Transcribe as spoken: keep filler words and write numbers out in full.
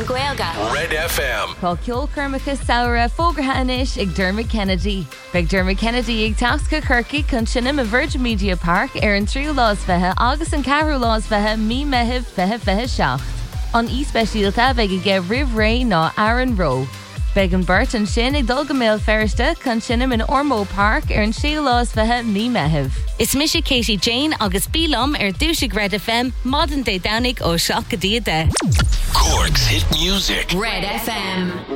Line Gaelga. Red F M. Tá ceol curmachas saoire fógratha inis ag Dermot Kennedy. Beag Dermot Kennedy ag tasca Kirky chun sinnim a Virgin Media Park ar an tríú lás fethe agus an ceathrú lás fethe mí meitheamh fethe fethe seacht. An íspéisialta beag ag ge Ribh Ray ná Aaron Rowe. Beag an Bert an sin ag dul go méal ferriste chun sinnim in Ormeau Park ar an tríú lás fethe mí meitheamh. Is Misha Katie Jane agus Bílam ar dúisig Red F M, Modern Day Downig ó Seach go Dia de. Cork's hit music. Red F M.